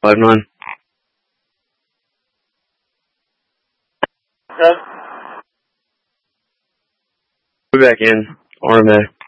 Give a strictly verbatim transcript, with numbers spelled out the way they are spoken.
Five nine. Okay. We're back in. R M A.